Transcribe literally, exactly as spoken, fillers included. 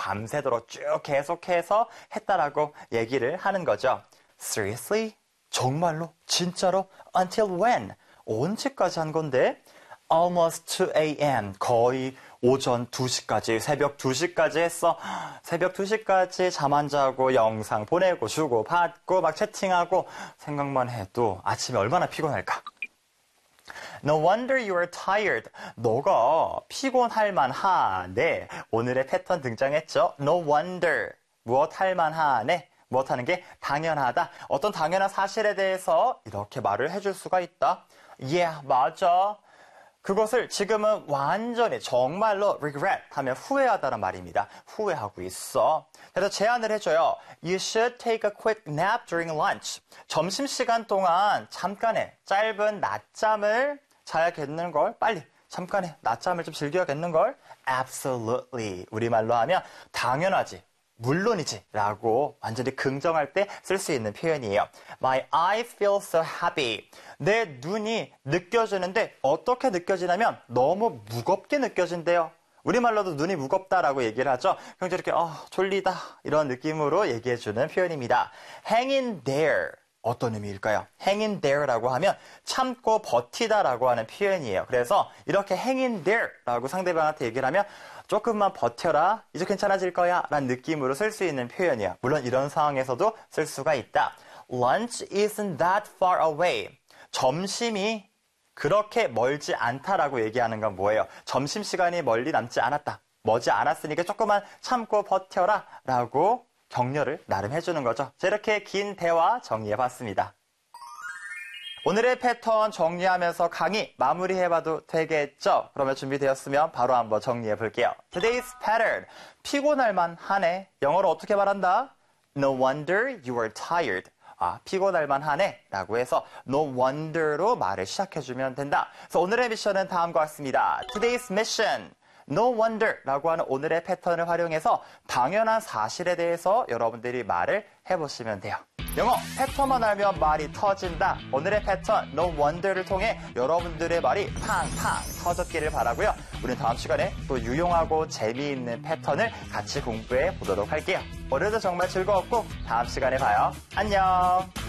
밤새도록 쭉 계속해서 했다라고 얘기를 하는 거죠. Seriously? 정말로? 진짜로? Until when? 언제까지 한 건데? Almost two a.m. 거의 오전 두 시까지, 새벽 두 시까지 했어. 새벽 두 시까지 잠 안 자고 영상 보내고 주고 받고 막 채팅하고 생각만 해도 아침에 얼마나 피곤할까? No wonder you are tired. 너가 피곤할 만하네. 오늘의 패턴 등장했죠. No wonder. 무엇 할 만하네. 무엇 하는 게 당연하다. 어떤 당연한 사실에 대해서 이렇게 말을 해줄 수가 있다. Yeah, 맞아. 그것을 지금은 완전히 정말로 regret 하면 후회하다는 말입니다. 후회하고 있어. 그래서 제안을 해줘요. You should take a quick nap during lunch. 점심시간 동안 잠깐의 짧은 낮잠을 자야겠는걸? 빨리 잠깐의 낮잠을 좀 즐겨야겠는걸? Absolutely. 우리말로 하면 당연하지. 물론이지 라고 완전히 긍정할 때 쓸 수 있는 표현이에요. My eye feels so happy. 내 눈이 느껴지는데 어떻게 느껴지냐면 너무 무겁게 느껴진대요. 우리말로도 눈이 무겁다라고 얘기를 하죠. 그냥 이렇게 어, 졸리다 이런 느낌으로 얘기해주는 표현입니다. Hang in there. 어떤 의미일까요? hang in there라고 하면 참고 버티다라고 하는 표현이에요. 그래서 이렇게 hang in there라고 상대방한테 얘기를 하면 조금만 버텨라, 이제 괜찮아질 거야 라는 느낌으로 쓸 수 있는 표현이에요. 물론 이런 상황에서도 쓸 수가 있다. Lunch isn't that far away. 점심이 그렇게 멀지 않다라고 얘기하는 건 뭐예요? 점심시간이 멀리 남지 않았다. 머지 않았으니까 조금만 참고 버텨라 라고 격려를 나름 해주는 거죠. 자, 이렇게 긴 대화 정리해봤습니다. 오늘의 패턴 정리하면서 강의 마무리해봐도 되겠죠? 그러면 준비되었으면 바로 한번 정리해볼게요. Today's pattern. 피곤할 만하네. 영어로 어떻게 말한다? No wonder you are tired. 아, 피곤할 만하네 라고 해서 no wonder로 말을 시작해주면 된다. 그래서 오늘의 미션은 다음과 같습니다. Today's mission. No wonder 라고 하는 오늘의 패턴을 활용해서 당연한 사실에 대해서 여러분들이 말을 해보시면 돼요. 영어 패턴만 알면 말이 터진다. 오늘의 패턴 No wonder를 통해 여러분들의 말이 팡팡 터졌기를 바라고요. 우리는 다음 시간에 또 유용하고 재미있는 패턴을 같이 공부해 보도록 할게요. 오늘도 정말 즐거웠고 다음 시간에 봐요. 안녕.